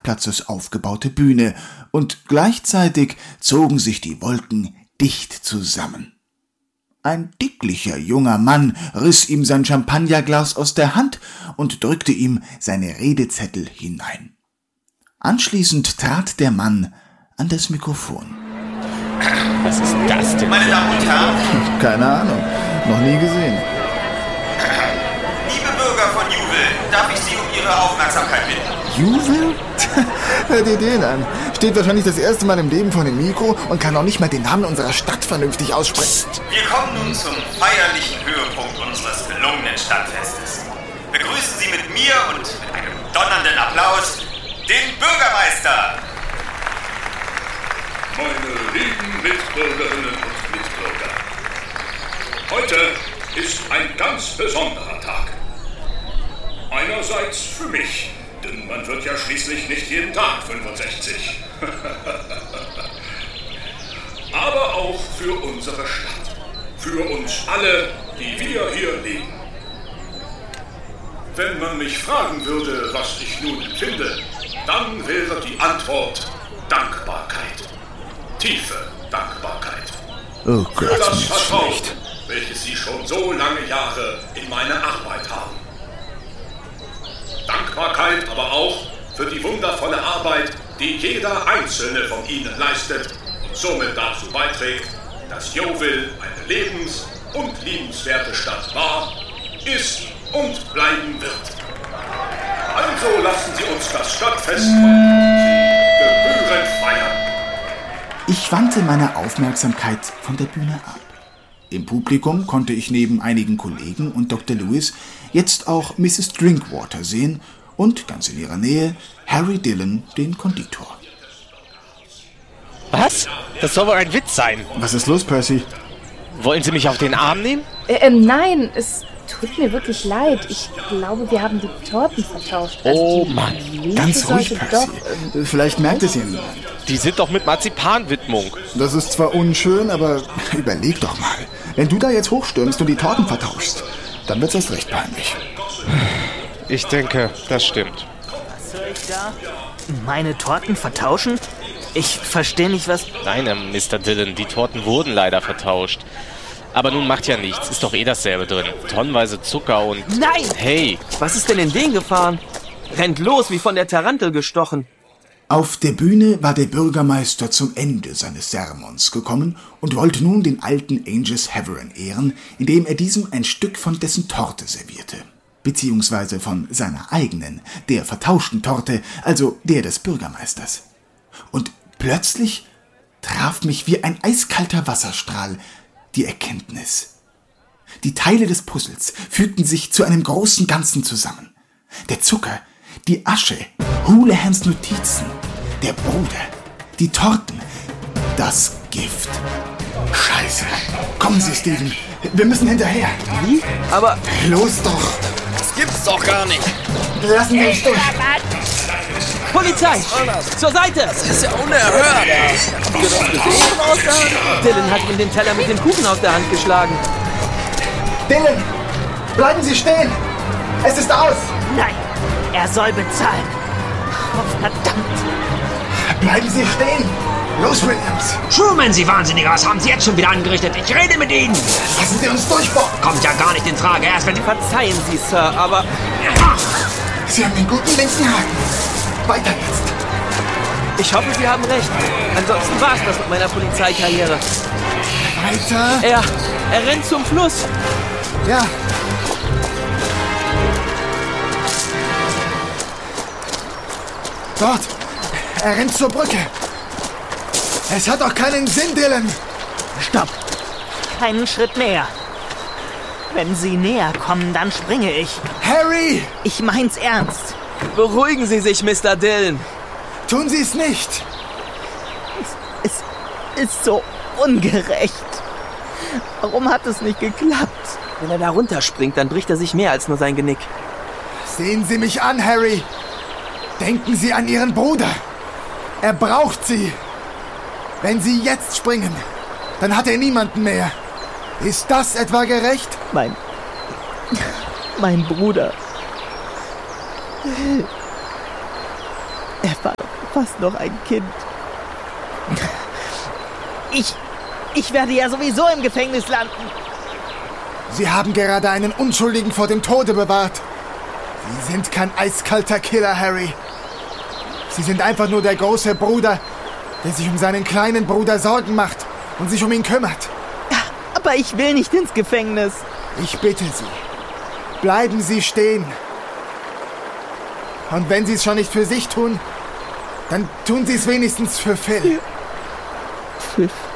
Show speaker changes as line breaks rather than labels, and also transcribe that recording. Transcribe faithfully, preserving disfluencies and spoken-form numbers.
Marktplatzes aufgebaute Bühne, und gleichzeitig zogen sich die Wolken dicht zusammen. Ein dicklicher junger Mann riss ihm sein Champagnerglas aus der Hand und drückte ihm seine Redezettel hinein. Anschließend trat der Mann an das Mikrofon.
Was ist das denn?
Meine Damen und Herren.
Keine Ahnung, noch nie gesehen.
Liebe Bürger von Juwel, darf ich Sie um Ihre Aufmerksamkeit bitten?
Juwel? Hör dir den an. Steht wahrscheinlich das erste Mal im Leben vor dem Mikro und kann noch nicht mal den Namen unserer Stadt vernünftig aussprechen.
Wir kommen nun zum feierlichen Höhepunkt unseres gelungenen Stadtfestes. Begrüßen Sie mit mir und mit einem donnernden Applaus den Bürgermeister.
Meine lieben Mitbürgerinnen und Mitbürger, heute ist ein ganz besonderer Tag. Einerseits für mich, denn man wird ja schließlich nicht jeden Tag fünfundsechzig. Aber auch für unsere Stadt, für uns alle, die wir hier leben. Wenn man mich fragen würde, was ich nun empfinde, dann wäre die Antwort Dankbarkeit. Tiefe Dankbarkeit.
Oh
Für
Gott,
das
mir ist
Vertrauen,
schlecht.
welches Sie schon so lange Jahre in meine Arbeit haben. Dankbarkeit aber auch für die wundervolle Arbeit, die jeder Einzelne von Ihnen leistet und somit dazu beiträgt, dass Juwel eine lebens- und liebenswerte Stadt war, ist und bleiben wird. Also lassen Sie uns das Stadtfest gebührend feiern.
Ich wandte meine Aufmerksamkeit von der Bühne ab. Im Publikum konnte ich neben einigen Kollegen und Doktor Lewis jetzt auch Misses Drinkwater sehen und ganz in ihrer Nähe Harry Dillon, den Konditor.
Was? Das soll wohl ein Witz sein.
Was ist los, Percy?
Wollen Sie mich auf den Arm nehmen?
Äh, ähm, nein, es tut mir wirklich leid. Ich glaube, wir haben die Torten vertauscht. Also
Oh
die
Mann.
Lese
Ganz ruhig,
sollte
Percy.
doch, ähm,
Vielleicht merkt es ja niemand.
Die sind doch mit Marzipanwidmung.
Das ist zwar unschön, aber überleg doch mal. Wenn du da jetzt hochstürmst und die Torten vertauschst, dann wird's erst recht peinlich.
Ich denke, das stimmt.
Was höre ich da? Meine Torten vertauschen? Ich verstehe nicht, was...
Nein, ähm, Mister Dillon, die Torten wurden leider vertauscht. Aber nun macht ja nichts, ist doch eh dasselbe drin. Tonnenweise Zucker und...
Nein!
Hey,
Was ist denn in den gefahren? Rennt los, wie von der Tarantel gestochen.
Auf der Bühne war der Bürgermeister zum Ende seines Sermons gekommen und wollte nun den alten Angus Havern ehren, indem er diesem ein Stück von dessen Torte servierte. Beziehungsweise von seiner eigenen, der vertauschten Torte, also der des Bürgermeisters. Und plötzlich traf mich wie ein eiskalter Wasserstrahl die Erkenntnis. Die Teile des Puzzles fügten sich zu einem großen Ganzen zusammen. Der Zucker, die Asche, Hulahans Notizen, der Bruder, die Torten, das Gift. Scheiße. Kommen Sie, Steven. Wir müssen hinterher.
Wie? Aber...
Los doch.
das gibt's doch gar nicht.
Lassen Sie uns durch.
Polizei! Zur Seite!
Das ist ja unerhört.
Dylan hat ihm den Teller mit dem Kuchen aus der Hand geschlagen.
Dylan, bleiben Sie stehen. Es ist aus.
Nein, er soll bezahlen. Oh, verdammt.
Bleiben Sie stehen. Los, Williams.
Truman, Sie Wahnsinniger, was haben Sie jetzt schon wieder angerichtet? Ich rede mit Ihnen.
Lassen Sie uns durch, Bob.
Kommt ja gar nicht in Frage. Erst wenn...
Verzeihen Sie, Sir, aber...
Sie haben den guten linken Haken. Weiter jetzt.
Ich hoffe, Sie haben recht. Ansonsten war es das mit meiner Polizeikarriere.
Weiter.
Er... er rennt zum Fluss.
Ja. Dort. Er rennt zur Brücke. Es hat doch keinen Sinn, Dylan.
Stopp. Keinen Schritt mehr. Wenn Sie näher kommen, dann springe ich.
Harry!
Ich mein's ernst. Beruhigen Sie sich, Mister Dillon.
Tun Sie es nicht.
Es ist so ungerecht. Warum hat es nicht geklappt? Wenn er da runterspringt, dann bricht er sich mehr als nur sein Genick.
Sehen Sie mich an, Harry. Denken Sie an Ihren Bruder. Er braucht Sie. Wenn Sie jetzt springen, dann hat er niemanden mehr. Ist das etwa gerecht?
Mein... mein Bruder... Er war doch fast noch ein Kind. Ich, ich werde ja sowieso im Gefängnis landen.
Sie haben gerade einen Unschuldigen vor dem Tode bewahrt. Sie sind kein eiskalter Killer, Harry. Sie sind einfach nur der große Bruder, der sich um seinen kleinen Bruder Sorgen macht und sich um ihn kümmert.
Aber ich will nicht ins Gefängnis.
Ich bitte Sie, bleiben Sie stehen. Und wenn Sie es schon nicht für sich tun, dann tun Sie es wenigstens für Phil.
Für Phil?